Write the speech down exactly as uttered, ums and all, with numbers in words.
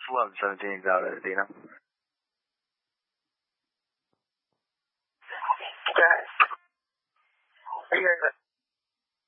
two hundred seventeen Delta, Dina. Okay. Are you guys